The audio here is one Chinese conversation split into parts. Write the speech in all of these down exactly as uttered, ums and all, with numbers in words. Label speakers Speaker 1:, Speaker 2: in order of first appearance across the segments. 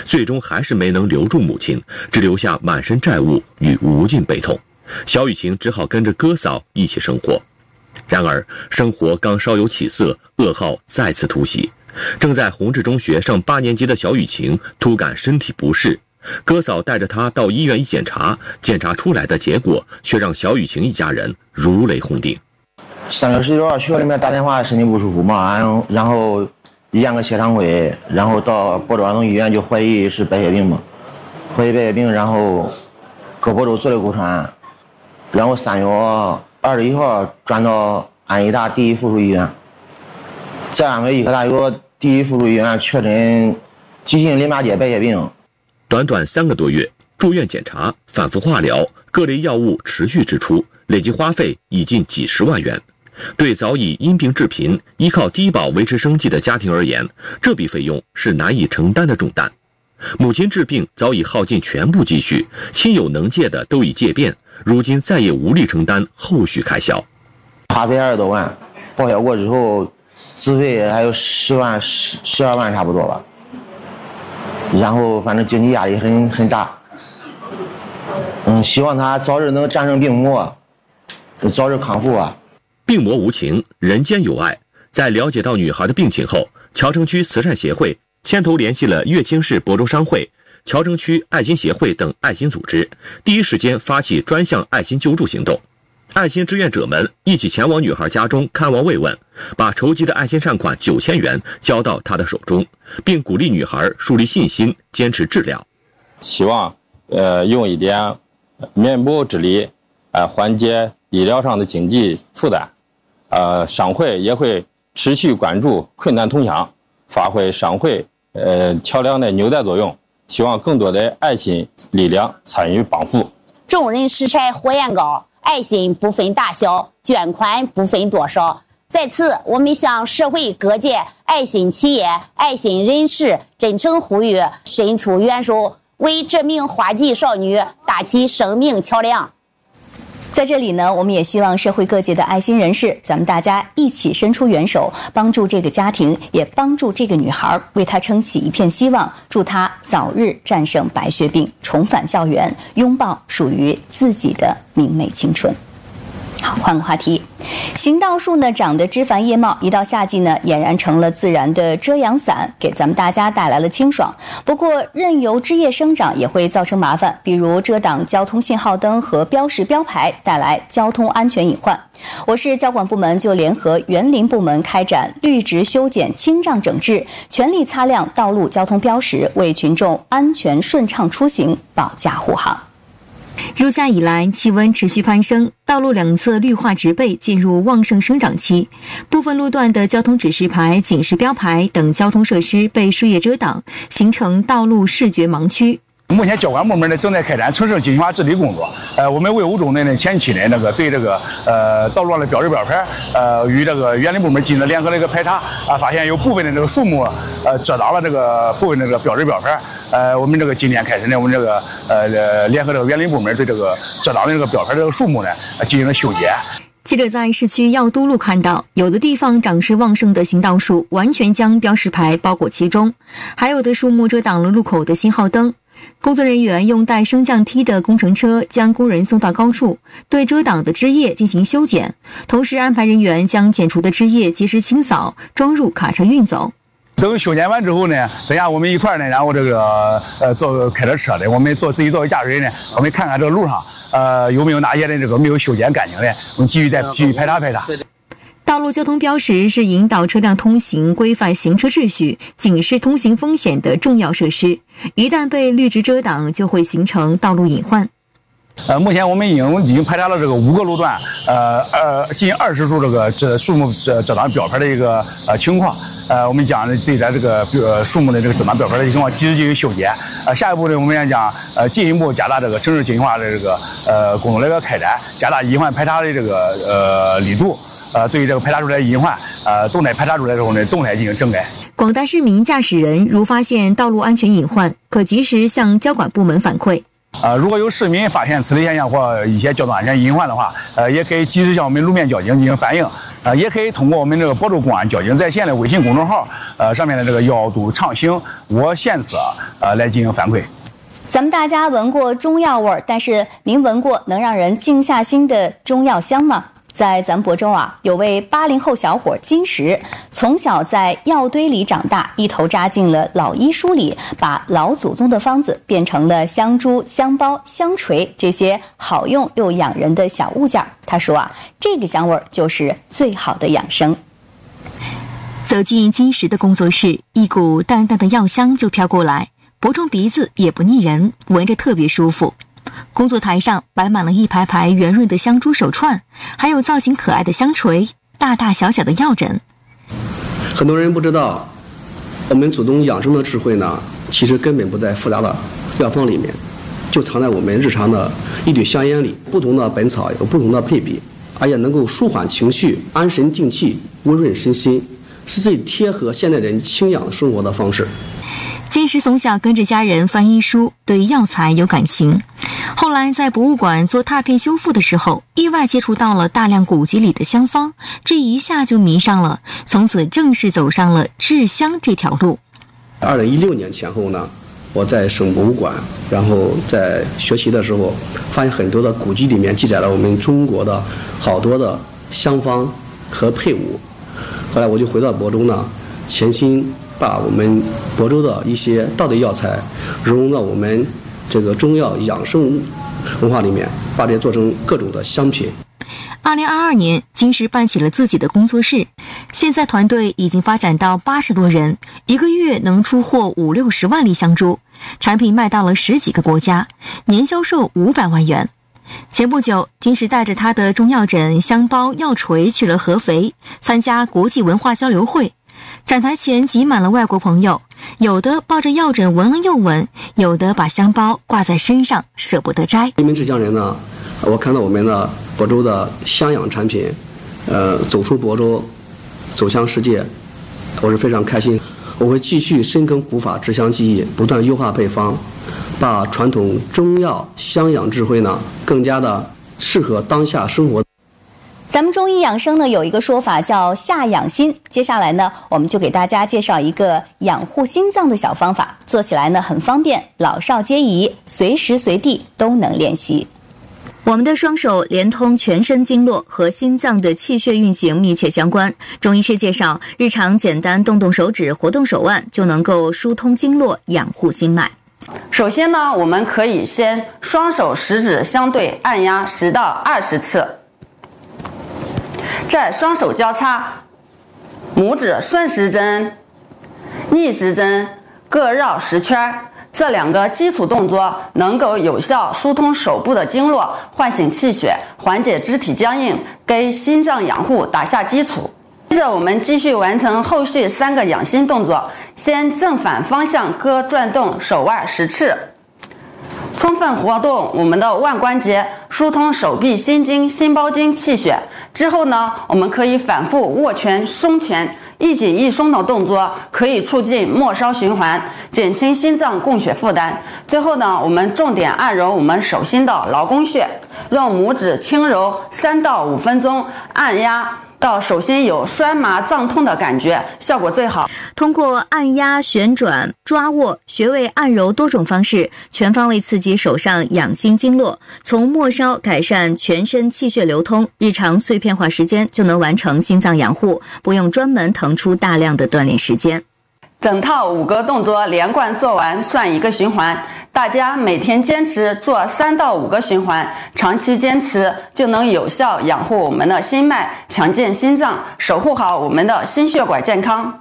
Speaker 1: 最终还是没能留住母亲，只留下满身债务与无尽悲痛。小雨晴只好跟着哥嫂一起生活。然而，生活刚稍有起色，噩耗再次突袭。正在宏志中学上八年级的小雨晴突感身体不适，哥嫂带着她到医院一检查，检查出来的结果却让小雨晴一家人如雷轰顶。
Speaker 2: 三月十九号学校里面打电话身体不舒服嘛，然后然后验个血常规，然后到播州儿童医院就怀疑是白血病嘛，怀疑白血病，然后搁播州做的骨传，然后三月二十一号转到安医大第一附属医院，在安徽医科大学第一附属医院确诊急性淋巴结白血病。
Speaker 1: 短短三个多月，住院检查、反复化疗、各类药物持续支出，累计花费已近几十万元。对早已因病致贫、依靠低保维持生计的家庭而言，这笔费用是难以承担的重担。母亲治病早已耗尽全部积蓄，亲友能借的都已借遍，如今再也无力承担后续开销。
Speaker 2: 花费二十多万，报销过之后，自费还有十万、十十二万差不多吧。然后反正经济压力很很大。嗯，希望他早日能战胜病魔，早日康复啊。
Speaker 1: 病魔无情，人间有爱。在了解到女孩的病情后，谯城区慈善协会牵头联系了乐清市亳州商会、谯城区爱心协会等爱心组织，第一时间发起专项爱心救助行动。爱心志愿者们一起前往女孩家中看望慰问，把筹集的爱心善款九千元交到她的手中，并鼓励女孩树立信心，坚持治疗。
Speaker 3: 希望呃用一点绵薄之力，呃缓解医疗上的经济负担。呃，商会也会持续关注困难同乡，发挥商会呃桥梁的纽带作用，希望更多的爱心力量参与帮扶。
Speaker 4: 众人拾柴火焰高，爱心不分大小，捐款不分多少。在此，我们向社会各界爱心企业、爱心人士真诚呼吁，伸出援手，为这名花季少女搭起生命桥梁。
Speaker 5: 在这里呢，我们也希望社会各界的爱心人士，咱们大家一起伸出援手，帮助这个家庭，也帮助这个女孩，为她撑起一片希望，祝她早日战胜白血病，重返校园，拥抱属于自己的明媚青春。好，换个话题。行道树呢长得枝繁叶茂，一到夏季呢俨然成了自然的遮阳伞，给咱们大家带来了清爽。不过任由枝叶生长也会造成麻烦，比如遮挡交通信号灯和标识标牌，带来交通安全隐患。我市交管部门就联合园林部门开展绿植修剪、清障整治，全力擦亮道路交通标识，为群众安全顺畅出行保驾护航。
Speaker 6: 入夏以来，气温持续攀升，道路两侧绿化植被进入旺盛生长期，部分路段的交通指示牌、警示标牌等交通设施被树叶遮挡，形成道路视觉盲区。
Speaker 7: 目前交管部门呢正在开展城市精细化治理工作。呃，我们为务中的呢前期呢那个对这个呃道路上的标志标牌，呃与这个园林部门进行了联合的一个排查啊，发现有部分的这个树木呃遮挡了这个部分的这个标志标牌。呃，我们这个今天开始呢，我们这个呃联合这个园林部门对这个遮挡的这个标牌这个树木呢进行了修剪。
Speaker 6: 记者在市区耀都路看到，有的地方长势旺盛的行道树完全将标识牌包裹其中，还有的树木遮挡了路口的信号灯。工作人员用带升降梯的工程车将工人送到高处，对遮挡的枝叶进行修剪，同时安排人员将剪除的枝叶及时清扫，装入卡车运走。
Speaker 7: 等修剪完之后呢，等下我们一块呢，然后这个呃坐开着车的，我们坐自己作为驾驶人呢，我们看看这个路上呃有没有哪些的这个没有修剪干净的，我们继续再继续排查排查。
Speaker 6: 道路交通标识是引导车辆通行、规范行车秩序、警示通行风险的重要设施，一旦被绿植遮挡，就会形成道路隐患。
Speaker 7: 呃，目前我们已经已经排查了这个五个路段，呃呃近二十处这个这树木遮遮挡标牌的一个呃情况。呃，我们将对待这个呃树木的这个遮挡标牌的情况及时进行修剪。呃，下一步呢，我们也将呃进一步加大这个城市精细化的这个呃工作的一个开展，加大隐患排查的这个呃力度。呃，对于这个排查出来的隐患，呃，动态排查出来之后呢，动态进行整改。
Speaker 6: 广大市民驾驶人如发现道路安全隐患，可及时向交管部门反馈。
Speaker 7: 呃，如果有市民发现此类现象或一些交通安全隐患的话，呃，也可以及时向我们路面交警进行反映，呃，也可以通过我们这个亳州公安交警在线的微信公众号，呃，上面的这个药毒畅行我县策，呃，来进行反馈。
Speaker 5: 咱们大家闻过中药味儿，但是您闻过能让人静下心的中药香吗？在咱们亳州啊，有位八零后小伙金石，从小在药堆里长大，一头扎进了老医书里，把老祖宗的方子变成了香珠、香包、香锤这些好用又养人的小物件。他说啊，这个香味儿就是最好的养生。
Speaker 6: 走进金石的工作室，一股淡淡的药香就飘过来，不冲鼻子也不腻人，闻着特别舒服。工作台上摆满了一排排圆润的香珠手串，还有造型可爱的香锤，大大小小的药枕。
Speaker 8: 很多人不知道，我们祖宗养生的智慧呢，其实根本不在复杂的药方里面，就藏在我们日常的一缕香烟里。不同的本草有不同的配比，而且能够舒缓情绪、安神静气、温润身心，是最贴合现代人清养生活的方式。
Speaker 6: 金石从小跟着家人翻医书，对药材有感情。后来在博物馆做拓片修复的时候，意外接触到了大量古籍里的香方，这一下就迷上了，从此正式走上了制香这条路。
Speaker 8: 二零一六年前后呢，我在省博物馆，然后在学习的时候，发现很多的古籍里面记载了我们中国的好多的香方和配伍。后来我就回到亳州呢，潜心把我们亳州的一些道地药材融入到我们这个中药养生文化里面，把这做成各种的香品。
Speaker 6: 二零二二年，金石办起了自己的工作室，现在团队已经发展到八十多人，一个月能出货五六十万粒香珠，产品卖到了十几个国家，年销售五百万元。前不久，金石带着他的中药枕、香包、药锤去了合肥，参加国际文化交流会。展台前挤满了外国朋友，有的抱着药枕闻了又闻，有的把香包挂在身上舍不得摘。
Speaker 8: 一名制香人呢，我看到我们的亳州的香养产品，呃，走出亳州，走向世界，我是非常开心。我会继续深耕古法制香技艺，不断优化配方，把传统中药香养智慧呢，更加的适合当下生活。
Speaker 5: 咱们中医养生呢有一个说法叫下养心，接下来呢我们就给大家介绍一个养护心脏的小方法，做起来呢很方便，老少皆宜，随时随地都能练习。我们的双手连通全身经络，和心脏的气血运行密切相关。中医师介绍，日常简单动动手指，活动手腕，就能够疏通经络，养护心脉。
Speaker 9: 首先呢，我们可以先双手食指相对按压十到二十次，再双手交叉，拇指顺时针、逆时针各绕十圈。这两个基础动作能够有效疏通手部的经络，唤醒气血，缓解肢体僵硬，给心脏养护打下基础。接着我们继续完成后续三个养心动作，先正反方向各转动手腕十次，充分活动我们的腕关节，疏通手臂心经、心包经气血。之后呢，我们可以反复握拳、松拳，一紧一松的动作可以促进末梢循环，减轻心脏供血负担。最后呢，我们重点按揉我们手心的劳宫穴，用拇指轻揉三到五分钟，按压到手心有酸麻胀痛的感觉，效果最好。
Speaker 5: 通过按压、旋转、抓握、穴位按揉多种方式，全方位刺激手上养心经络，从末梢改善全身气血流通，日常碎片化时间就能完成心脏养护，不用专门腾出大量的锻炼时间。
Speaker 9: 整套五个动作连贯做完算一个循环，大家每天坚持做三到五个循环，长期坚持就能有效养护我们的心脉，强健心脏，守护好我们的心血管健康。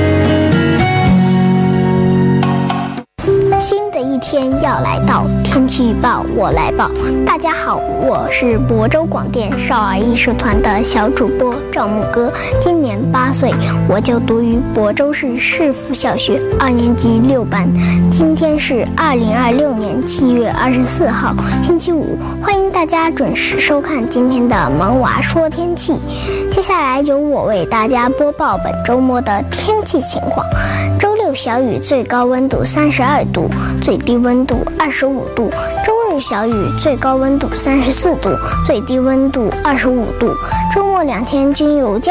Speaker 10: 新的一天要来到，天气气预报我来报。大家好，我是亳州广电少儿艺术团的小主播赵牧歌，今年八岁，我就读于亳州市市府小学二年级六班。今天是二零二六年七月二十四号，星期五，欢迎大家准时收看今天的萌娃说天气。接下来由我为大家播报本周末的天气情况。周六小雨，最高温度三十二度，最低温度二十五度。周日小雨，最高温度三十四度，最低温度二十五度。周末两天均有降